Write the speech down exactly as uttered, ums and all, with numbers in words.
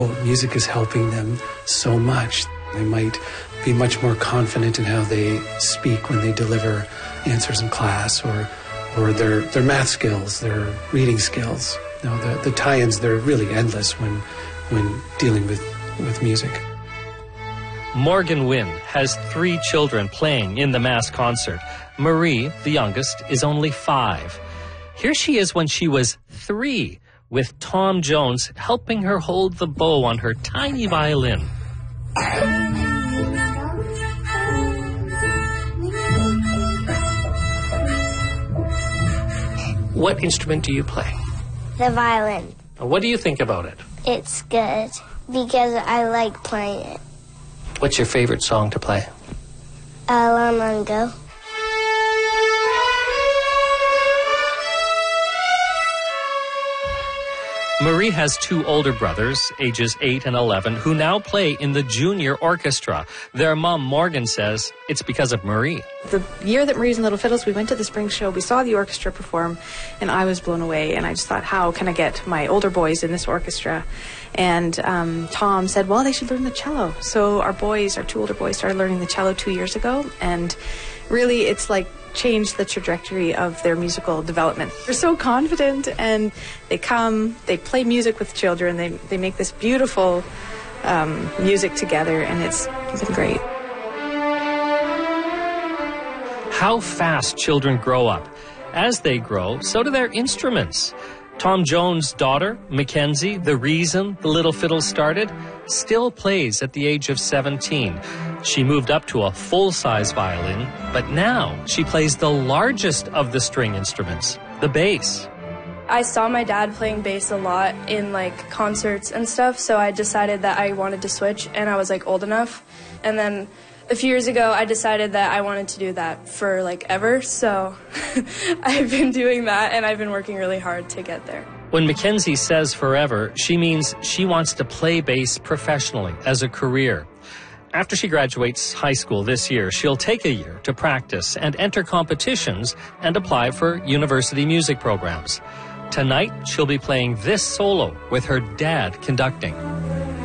Music is helping them so much. They might be much more confident in how they speak when they deliver answers in class, or or their, their math skills, their reading skills. You know, the, the tie-ins, they're really endless when when dealing with, with music. Morgan Wynn has three children playing in the mass concert. Marie, the youngest, is only five. Here she is when she was three, with Tom Jones helping her hold the bow on her tiny violin. What instrument do you play? The violin. What do you think about it? It's good because I like playing it. What's your favorite song to play? Uh, La Mango. Marie has two older brothers, ages eight and eleven, who now play in the junior orchestra. Their mom, Morgan, says it's because of Marie. The year that Marie's and Little Fiddles, we went to the spring show, we saw the orchestra perform, and I was blown away, and I just thought, how can I get my older boys in this orchestra? And um, Tom said, well, they should learn the cello. So our boys, our two older boys, started learning the cello two years ago, and really it's like changed the trajectory of their musical development. They're so confident, and they come, they play music with children, they, they make this beautiful um, music together, and it's been great. How fast children grow up. As they grow, so do their instruments. Tom Jones' daughter, Mackenzie, the reason the Little Fiddles started, still plays at the age of seventeen. She moved up to a full-size violin, but now she plays the largest of the string instruments, the bass. I saw my dad playing bass a lot in like concerts and stuff, so I decided that I wanted to switch, and I was like old enough. And then a few years ago, I decided that I wanted to do that for like ever, so I've been doing that, and I've been working really hard to get there. When Mackenzie says forever, she means she wants to play bass professionally as a career. After she graduates high school this year, she'll take a year to practice and enter competitions and apply for university music programs. Tonight, she'll be playing this solo with her dad conducting.